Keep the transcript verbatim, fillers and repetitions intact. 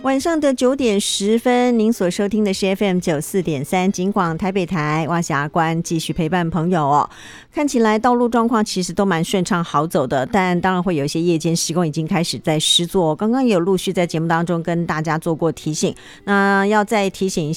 晚上的九点十分，您所收听的是 F M 九四点三警广台北台蛙峡关，继续陪伴朋友哦。看起来道路状况其实都蛮顺畅好走的，但当然会有一些夜间施工已经开始在施作，刚刚也有陆续在节目当中跟大家做过提醒，那要再提醒一下